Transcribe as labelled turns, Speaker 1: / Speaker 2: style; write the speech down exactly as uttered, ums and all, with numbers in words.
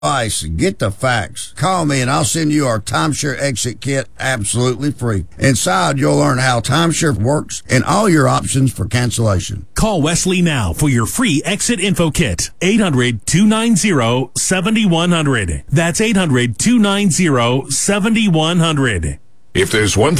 Speaker 1: advice, get the facts. Call me and I'll send you our timeshare exit kit absolutely free. Inside, you'll learn how timeshare works and all your options for cancellation.
Speaker 2: Call Wesley now for your free exit info kit. eight hundred, two nine zero, seven one zero zero. That's eight hundred, two nine zero, seven one zero zero.
Speaker 3: If there's one